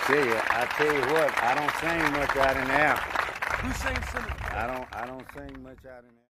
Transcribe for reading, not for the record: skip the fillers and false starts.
I tell you what, I don't sing much out in there. Who sings Cinnamon? I don't sing much out in there.